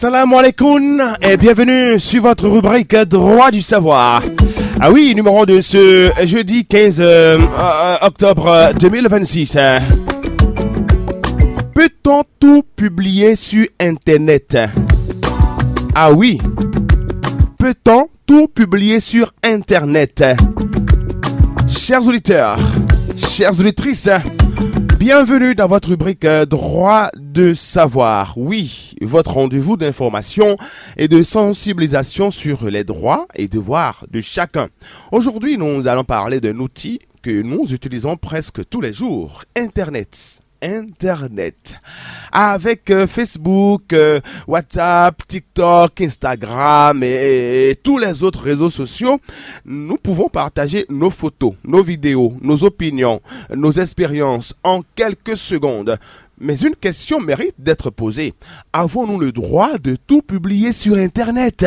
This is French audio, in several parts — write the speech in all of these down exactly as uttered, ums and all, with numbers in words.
Salam alaikum et bienvenue sur votre rubrique Droit du savoir. Ah oui, numéro de ce jeudi quinze euh, euh, octobre deux mille vingt-six. Peut-on tout publier sur Internet? Ah oui, peut-on tout publier sur Internet? Chers auditeurs, chères auditrices, bienvenue dans votre rubrique Droit de savoir. Oui, votre rendez-vous d'information et de sensibilisation sur les droits et devoirs de chacun. Aujourd'hui, nous allons parler d'un outil que nous utilisons presque tous les jours, Internet. Internet. Avec euh, Facebook, euh, WhatsApp, TikTok, Instagram et, et tous les autres réseaux sociaux, nous pouvons partager nos photos, nos vidéos, nos opinions, nos expériences en quelques secondes. Mais une question mérite d'être posée. Avons-nous le droit de tout publier sur Internet?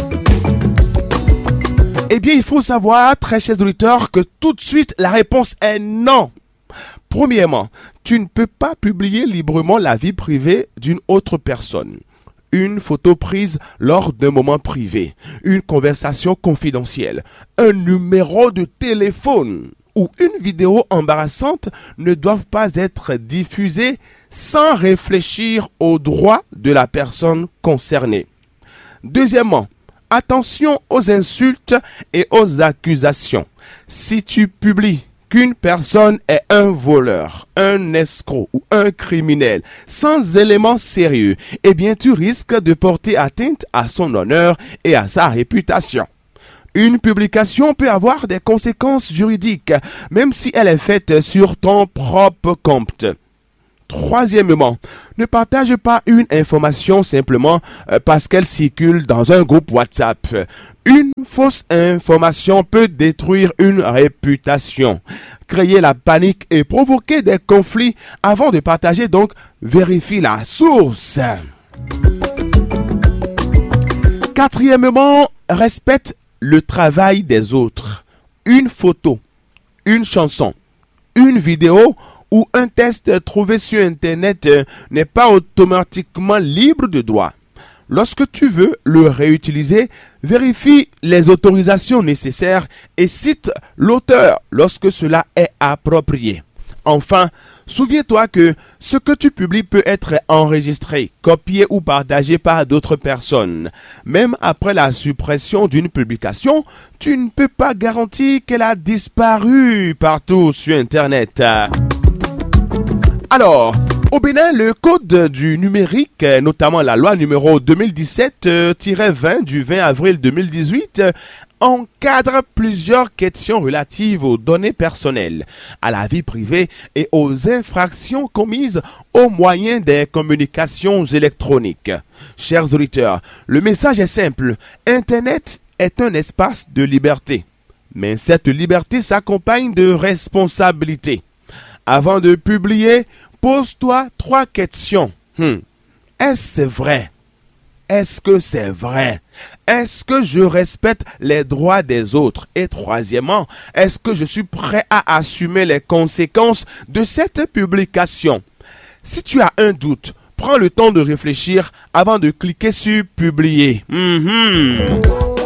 Eh bien, il faut savoir, très chers auditeurs, que tout de suite, la réponse est non. Premièrement, tu ne peux pas publier librement la vie privée d'une autre personne. Une photo prise lors d'un moment privé, une conversation confidentielle, un numéro de téléphone ou une vidéo embarrassante ne doivent pas être diffusées sans réfléchir aux droits de la personne concernée. Deuxièmement, attention aux insultes et aux accusations. Si tu publies qu'une personne est un voleur, un escroc ou un criminel sans éléments sérieux, eh bien tu risques de porter atteinte à son honneur et à sa réputation. Une publication peut avoir des conséquences juridiques, même si elle est faite sur ton propre compte. Troisièmement, ne partage pas une information simplement parce qu'elle circule dans un groupe WhatsApp. Une fausse information peut détruire une réputation, créer la panique et provoquer des conflits. Avant de partager, donc, vérifie la source. Quatrièmement, respecte le travail des autres. Une photo, une chanson, une vidéo ou un test trouvé sur Internet euh, n'est pas automatiquement libre de droit. Lorsque tu veux le réutiliser, vérifie les autorisations nécessaires et cite l'auteur lorsque cela est approprié. Enfin, souviens-toi que ce que tu publies peut être enregistré, copié ou partagé par d'autres personnes. Même après la suppression d'une publication, tu ne peux pas garantir qu'elle a disparu partout sur Internet. Alors, au Bénin, le code du numérique, notamment la loi numéro deux mille dix-sept tiret vingt du vingt avril deux mille dix-huit, encadre plusieurs questions relatives aux données personnelles, à la vie privée et aux infractions commises au moyen des communications électroniques. Chers auditeurs, le message est simple. Internet est un espace de liberté. Mais cette liberté s'accompagne de responsabilités. Avant de publier, pose-toi trois questions. Hmm. Est-ce vrai? Est-ce que c'est vrai? Est-ce que je respecte les droits des autres? Et troisièmement, est-ce que je suis prêt à assumer les conséquences de cette publication? Si tu as un doute, prends le temps de réfléchir avant de cliquer sur « Publier ». Mm-hmm.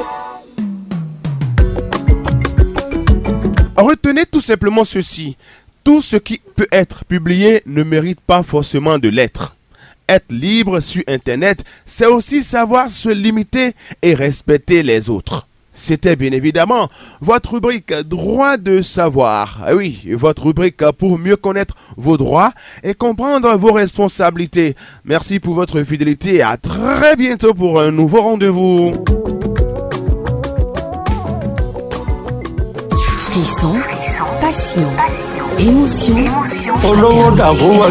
Retenez tout simplement ceci. Tout ce qui peut être publié ne mérite pas forcément de l'être. Être libre sur Internet, c'est aussi savoir se limiter et respecter les autres. C'était bien évidemment votre rubrique Droit de savoir. Oui, votre rubrique pour mieux connaître vos droits et comprendre vos responsabilités. Merci pour votre fidélité et à très bientôt pour un nouveau rendez-vous. Frisson, passion, émotion, olówó dàbò wà